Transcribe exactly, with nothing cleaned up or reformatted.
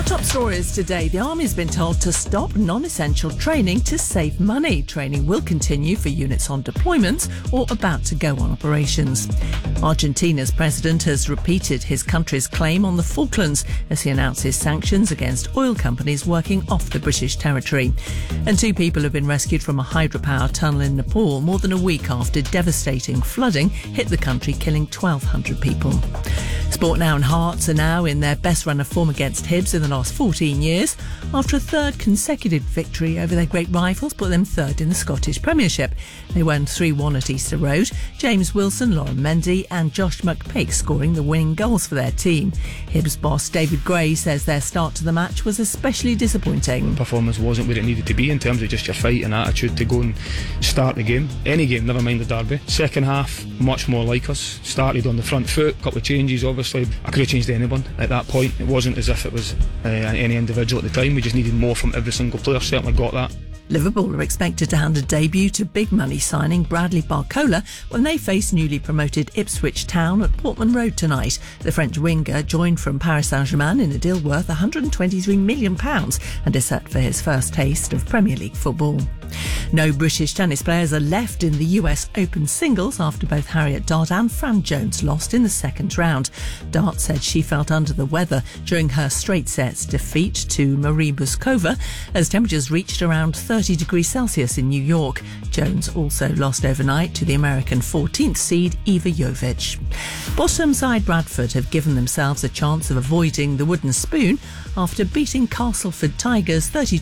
Top stories today. The Army's been told to stop non-essential training to save money. Training will continue for units on deployment or about to go on operations. Argentina's president has repeated his country's claim on the Falklands as he announces sanctions against oil companies working off the British territory. And two people have been rescued from a hydropower tunnel in Nepal more than a week after devastating flooding hit the country, killing twelve hundred people. Sport now, and Hearts are now in their best run of form against Hibs in the last fourteen years after a third consecutive victory over their great rivals put them third in the Scottish Premiership. They won three one at Easter Road. James Wilson, Lauren Mendy and Josh McPake scoring the winning goals for their team. Hibs boss David Gray says their start to the match was especially disappointing. Performance wasn't where it needed to be in terms of just your fight and attitude to go and start the game. Any game, never mind the derby. Second half, much more like us. Started on the front foot, couple of changes obviously. I could have changed anyone at that point. It wasn't as if it was uh, any individual at the time. We just needed more from every single player. Certainly got that. Liverpool are expected to hand a debut to big money signing Bradley Barcola when they face newly promoted Ipswich Town at Portman Road tonight. The French winger joined from Paris Saint-Germain in a deal worth one hundred twenty-three million pounds and is set for his first taste of Premier League football. No British tennis players are left in the U S Open singles after both Harriet Dart and Fran Jones lost in the second round. Dart said she felt under the weather during her straight sets defeat to Marie Buskova as temperatures reached around thirty degrees Celsius in New York. Jones also lost overnight to the American fourteenth seed Eva Jovic. Bottom side Bradford have given themselves a chance of avoiding the wooden spoon after beating Castleford Tigers thirty